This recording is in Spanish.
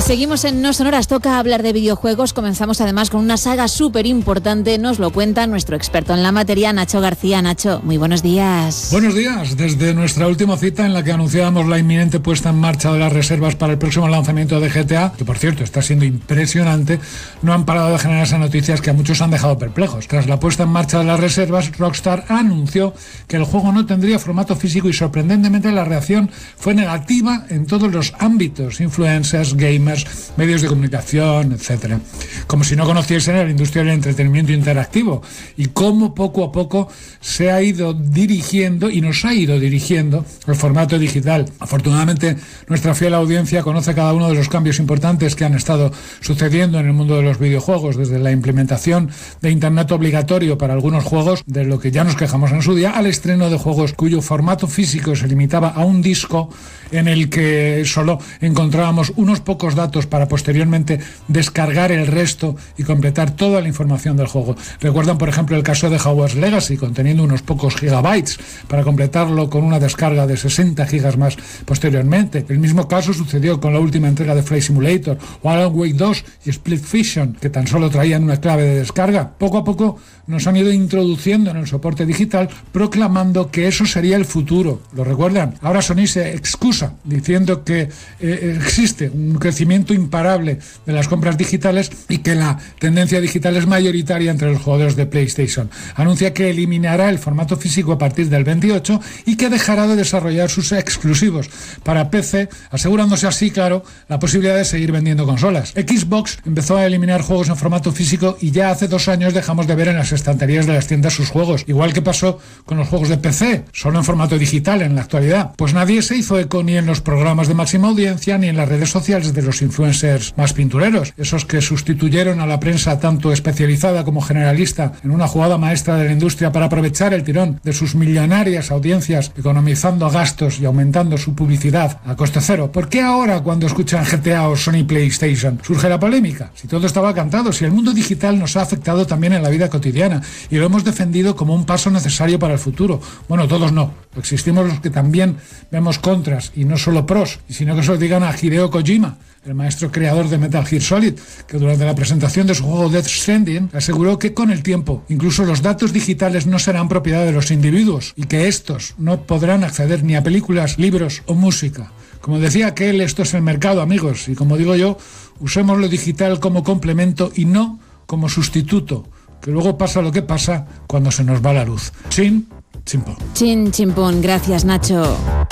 Seguimos en No Sonoras, toca hablar de videojuegos. Comenzamos además con una saga súper importante. Nos lo cuenta nuestro experto en la materia, Nacho García. Nacho, muy buenos días. Buenos días. Desde nuestra última cita en la que anunciábamos la inminente puesta en marcha de las reservas para el próximo lanzamiento de GTA, que por cierto está siendo impresionante, no han parado de generarse noticias que a muchos han dejado perplejos. Tras la puesta en marcha de las reservas, Rockstar anunció que el juego no tendría formato físico y sorprendentemente la reacción fue negativa en todos los ámbitos: influencers, gamers, medios de comunicación, etcétera. Como si no conociesen la industria del entretenimiento interactivo y cómo poco a poco se ha ido dirigiendo y nos ha ido dirigiendo el formato digital. Afortunadamente, nuestra fiel audiencia conoce cada uno de los cambios importantes que han estado sucediendo en el mundo de los videojuegos, desde la implementación de Internet obligatorio para algunos juegos, de lo que ya nos quejamos en su día, al estreno de juegos cuyo formato físico se limitaba a un disco en el que solo encontrábamos unos pocos datos para posteriormente descargar el resto y completar toda la información del juego. Recuerdan, por ejemplo, el caso de Hogwarts Legacy, conteniendo unos pocos gigabytes para completarlo con una descarga de 60 gigas más posteriormente. El mismo caso sucedió con la última entrega de Flight Simulator o Alan Wake 2 y Split Fiction, que tan solo traían una clave de descarga. Poco a poco nos han ido introduciendo en el soporte digital, proclamando que eso sería el futuro. ¿Lo recuerdan? Ahora Sony se excusa diciendo que existe un crecimiento imparable de las compras digitales y que la tendencia digital es mayoritaria entre los jugadores de PlayStation. Anuncia que eliminará el formato físico a partir del 28 y que dejará de desarrollar sus exclusivos para PC, asegurándose así, claro, la posibilidad de seguir vendiendo consolas. Xbox empezó a eliminar juegos en formato físico y ya hace 2 años dejamos de ver en las estanterías de las tiendas sus juegos, igual que pasó con los juegos de PC, solo en formato digital en la actualidad. Pues nadie se hizo eco ni en los programas de máxima audiencia ni en las redes sociales de los influencers más pintureros, esos que sustituyeron a la prensa tanto especializada como generalista en una jugada maestra de la industria para aprovechar el tirón de sus millonarias audiencias, economizando gastos y aumentando su publicidad a coste cero. ¿Por qué ahora, cuando escuchan GTA o Sony PlayStation, surge la polémica? Si todo estaba cantado, si el mundo digital nos ha afectado también en la vida cotidiana y lo hemos defendido como un paso necesario para el futuro. Bueno, todos no. Existimos los que también vemos contras y no solo pros, sino que se lo digan a Hideo Kojima, el maestro creador de Metal Gear Solid, que durante la presentación de su juego Death Stranding aseguró que con el tiempo incluso los datos digitales no serán propiedad de los individuos y que estos no podrán acceder ni a películas, libros o música. Como decía aquel, esto es el mercado, amigos, y como digo yo, usemos lo digital como complemento y no como sustituto, que luego pasa lo que pasa cuando se nos va la luz. Chin, chimpón. Chin, chimpón. Gracias, Nacho.